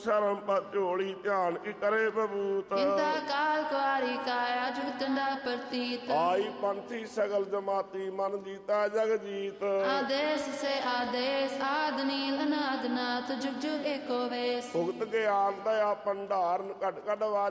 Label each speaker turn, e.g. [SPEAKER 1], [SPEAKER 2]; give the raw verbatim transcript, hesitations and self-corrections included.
[SPEAKER 1] शरण पर झोली ध्यान की करे बबूत।
[SPEAKER 2] इंता काल कुआरी काया जुगतंडा प्रतीत।
[SPEAKER 1] आई पंथी सगल जमाती मन जीता जग जीत।
[SPEAKER 2] आदेश से आदेश आद नील अनाद नाथ जुग जुग एको वेश।
[SPEAKER 1] भुगत ज्ञान दया भंडार घट घट